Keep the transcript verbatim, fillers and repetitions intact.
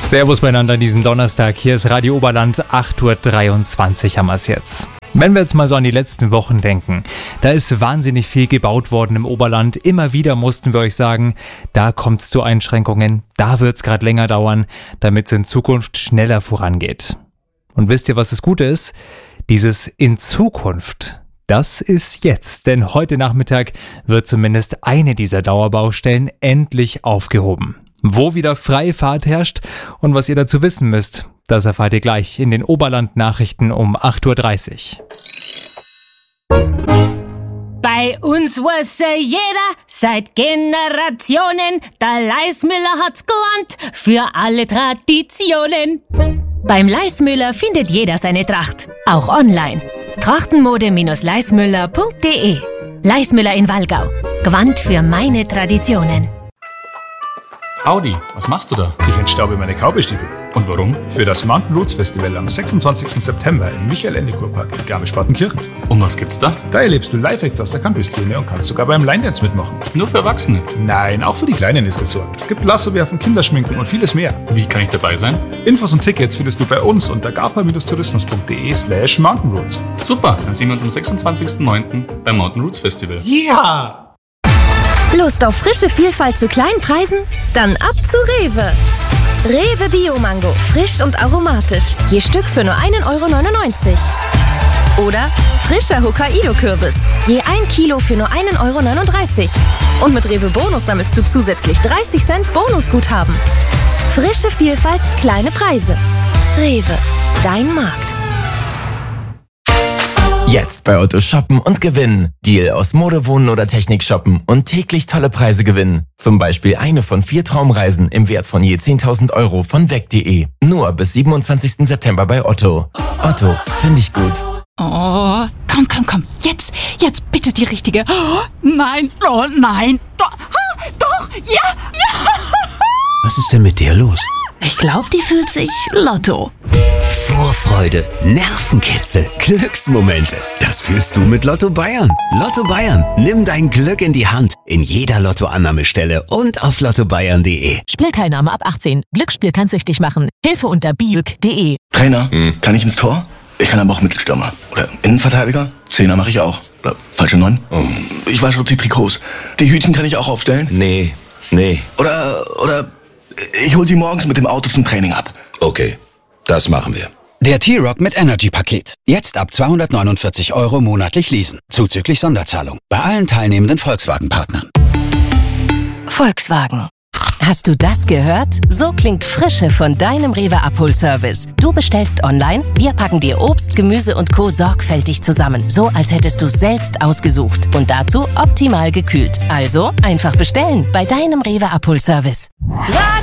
Servus beieinander an diesem Donnerstag. Hier ist Radio Oberland, acht Uhr dreiundzwanzig haben wir es jetzt. Wenn wir jetzt mal so an die letzten Wochen denken, da ist wahnsinnig viel gebaut worden im Oberland. Immer wieder mussten wir euch sagen, da kommt es zu Einschränkungen, da wird es gerade länger dauern, damit es in Zukunft schneller vorangeht. Und wisst ihr, was das Gute ist? Dieses in Zukunft, das ist jetzt. Denn heute Nachmittag wird zumindest eine dieser Dauerbaustellen endlich aufgehoben. Wo wieder freie Fahrt herrscht und was ihr dazu wissen müsst, das erfahrt ihr gleich in den Oberland-Nachrichten um acht Uhr dreißig. Bei uns wusste jeder seit Generationen, der Leismüller hat's gelernt für alle Traditionen. Beim Leismüller findet jeder seine Tracht, auch online. Trachtenmode Leismüller punkt de. Leismüller in Wallgau. Gewand für meine Traditionen. Audi, was machst du da? Ich entstaube meine Cowboy-Stiefel. Und warum? Für das Mountain Roots Festival am sechsundzwanzigsten September im Michael-Ende-Kurpark in Garmisch-Partenkirchen. Und was gibt's da? Da erlebst du Live-Acts aus der Country-Szene und kannst sogar beim Line-Dance mitmachen. Nur für Erwachsene? Nein, auch für die Kleinen ist gesorgt. Es gibt Lassowerfen, Kinderschminken und vieles mehr. Wie kann ich dabei sein? Infos und Tickets findest du bei uns unter garpa-tourismus.de slash Mountain Roots. Super, dann sehen wir uns am sechsundzwanzigsten neunten beim Mountain Roots Festival. Ja! Lust auf frische Vielfalt zu kleinen Preisen? Dann ab zu Rewe. Rewe Bio-Mango, frisch und aromatisch. Je Stück für nur ein Euro neunundneunzig. Oder frischer Hokkaido-Kürbis. Je ein Kilo für nur ein Euro neununddreißig. Und mit Rewe Bonus sammelst du zusätzlich dreißig Cent Bonusguthaben. Frische Vielfalt, kleine Preise. Rewe, dein Markt. Jetzt bei Otto shoppen und gewinnen. Deal aus Mode, Wohnen oder Technik shoppen und täglich tolle Preise gewinnen. Zum Beispiel eine von vier Traumreisen im Wert von je zehntausend Euro von weg punkt de. Nur bis siebenundzwanzigsten September bei Otto. Otto, finde ich gut. Oh, komm, komm, komm. Jetzt, jetzt bitte die richtige. Oh, nein, oh nein. Doch, ah, doch, ja, ja. Was ist denn mit der los? Ich glaube, die fühlt sich Lotto. Vorfreude, Nervenkitzel, Glücksmomente. Das fühlst du mit Lotto Bayern. Lotto Bayern, nimm dein Glück in die Hand. In jeder Lottoannahmestelle und auf lotto bayern punkt de. Spielteilnahme ab achtzehn. Glücksspiel kann süchtig machen. Hilfe unter biuk punkt de. Trainer, hm. kann ich ins Tor? Ich kann aber auch Mittelstürmer. Oder Innenverteidiger? Zehner mache ich auch. Oder falsche Neun? Oh. Ich wasche auch die Trikots. Die Hütchen kann ich auch aufstellen? Nee, nee. Oder, oder ich hol sie morgens mit dem Auto zum Training ab. Okay, das machen wir. Der T-Rock mit Energy-Paket. Jetzt ab zweihundertneunundvierzig Euro monatlich leasen. Zuzüglich Sonderzahlung. Bei allen teilnehmenden Volkswagen-Partnern. Volkswagen. Hast du das gehört? So klingt Frische von deinem Rewe-Abholservice. Du bestellst online, wir packen dir Obst, Gemüse und Co. sorgfältig zusammen. So, als hättest du selbst ausgesucht. Und dazu optimal gekühlt. Also einfach bestellen bei deinem Rewe-Abholservice.